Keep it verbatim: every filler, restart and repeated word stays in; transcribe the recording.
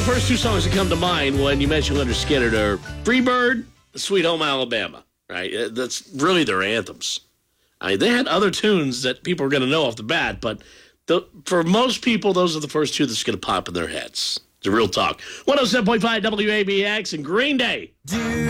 the first two songs that come to mind when you mention Leonard Skinner are Freebird, Sweet Home Alabama, right? Uh, That's really their anthems. I mean, they had other tunes that people are going to know off the bat, but the, for most people, those are the first two that's going to pop in their heads. The real talk. one oh seven point five W A B X and Green Day. Do